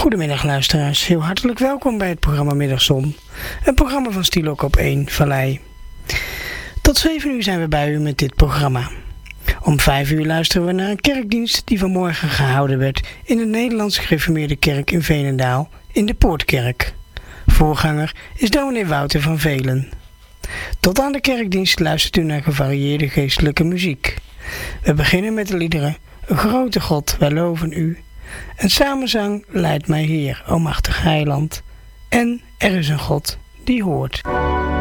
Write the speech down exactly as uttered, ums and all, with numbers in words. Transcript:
Goedemiddag luisteraars, heel hartelijk welkom bij het programma Middagzon. Een programma van Stielok op één Vallei. Tot zeven uur zijn we bij u met dit programma. Om vijf uur luisteren we naar een kerkdienst die vanmorgen gehouden werd in de Nederlandse Gereformeerde Kerk in Veenendaal in de Poortkerk. Voorganger is dominee Wouter van Velen. Tot aan de kerkdienst luistert u naar gevarieerde geestelijke muziek. We beginnen met de liederen Een grote God, wij loven u. Een samenzang leidt mij Heer, o machtig heiland. En er is een God die hoort.